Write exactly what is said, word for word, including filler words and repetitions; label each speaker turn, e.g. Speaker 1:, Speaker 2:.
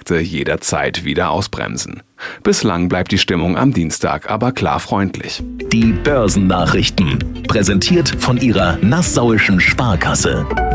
Speaker 1: Märkte jederzeit wieder ausbremsen. Bislang bleibt die Stimmung am Dienstag aber klar freundlich.
Speaker 2: Die Börsennachrichten, präsentiert von Ihrer Nassauischen Sparkasse.